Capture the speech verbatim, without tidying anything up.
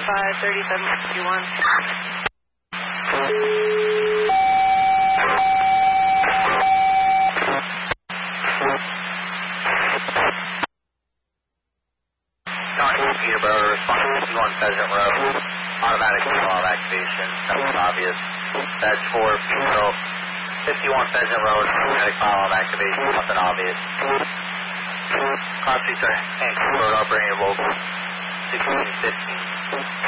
five, thirty-seven sixty-one. Peterborough, responding to fifty-one Pheasant Row, automatic alarm activation, nothing obvious. That's for Peterborough, fifty-one Pheasant Row, automatic alarm activation, nothing obvious. Constitutes are Hank Road operating local sixteen fifteen.